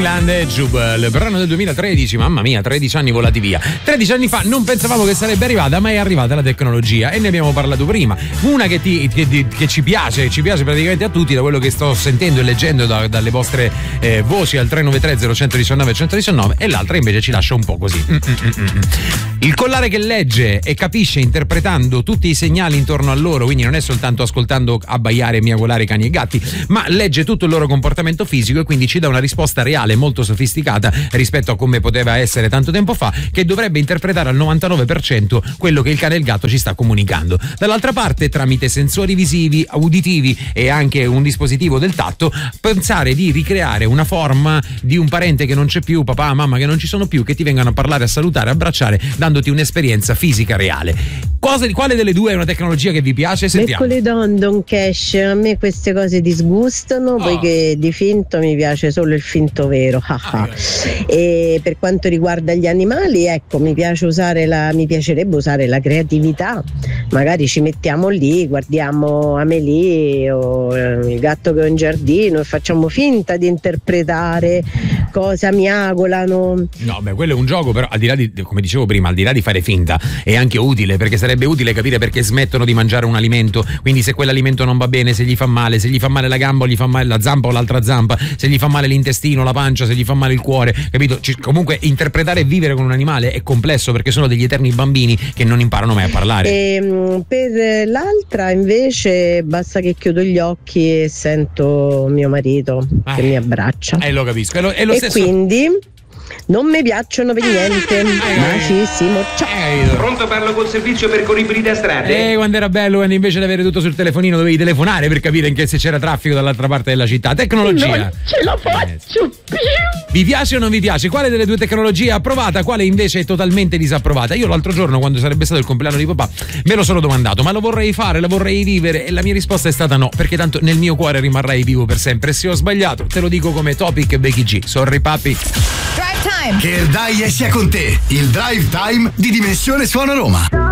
England e Jubel, brano del 2013, mamma mia, 13 anni volati via. 13 anni fa non pensavamo che sarebbe arrivata, ma è arrivata la tecnologia e ne abbiamo parlato prima. Una che ci piace praticamente a tutti, da quello che sto sentendo e leggendo dalle vostre voci al 393 0119 119, e l'altra invece ci lascia un po' così. Il collare che legge e capisce interpretando tutti i segnali intorno a loro, quindi non è soltanto ascoltando abbaiare e miagolare cani e gatti, ma legge tutto il loro comportamento fisico e quindi ci dà una risposta reale, molto sofisticata rispetto a come poteva essere tanto tempo fa, che dovrebbe interpretare al 99% quello che il cane e il gatto ci sta comunicando. Dall'altra parte, tramite sensori visivi, uditivi e anche un dispositivo del tatto, pensare di ricreare una forma di un parente che non c'è più, papà, mamma che non ci sono più, che ti vengano a parlare, a salutare, a abbracciare, dandoti un'esperienza fisica reale. Quale delle due è una tecnologia che vi piace? Sentiamo. Don Cash, a me queste cose disgustano, poiché di finto mi piace solo il finto vero. E per quanto riguarda gli animali, ecco, mi piacerebbe usare la creatività. Magari ci mettiamo lì, guardiamo Amélie o il gatto che è in giardino e facciamo finta di interpretare cosa miagolano. No, beh, quello è un gioco, però al di là di, come dicevo prima, al di là di fare finta, è anche utile, perché sarebbe utile capire perché smettono di mangiare un alimento, quindi se quell'alimento non va bene, se gli fa male la gamba o gli fa male la zampa o l'altra zampa, se gli fa male l'intestino, la pancia, se gli fa male il cuore, capito? Comunque interpretare e vivere con un animale è complesso, perché sono degli eterni bambini che non imparano mai a parlare. Per l'altra invece basta che chiudo gli occhi e sento mio marito che mi abbraccia. Lo capisco. È lo stesso. Quindi non mi piacciono per niente. Macissimo. Ciao. Pronto, parlo col servizio percorribili da strade? Quando era bello, quando invece di avere tutto sul telefonino dovevi telefonare per capire in che se c'era traffico dall'altra parte della città. Tecnologia. Non ce la faccio più. Vi piace o non vi piace? Quale delle due tecnologie è approvata? Quale invece è totalmente disapprovata? Io l'altro giorno, quando sarebbe stato il compleanno di papà, me lo sono domandato, ma lo vorrei fare, la vorrei vivere? E la mia risposta è stata no, perché tanto nel mio cuore rimarrei vivo per sempre. E se ho sbagliato, te lo dico come Topic e Becky G. Sorry papi. Che il Dai sia con te, il Drive Time di Dimensione Suono Roma.